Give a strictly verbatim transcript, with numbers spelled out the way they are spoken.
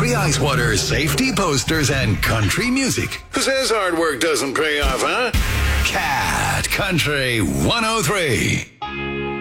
Country Ice Water safety posters and country music. Who says hard work doesn't pay off, huh? Cat Country one oh three.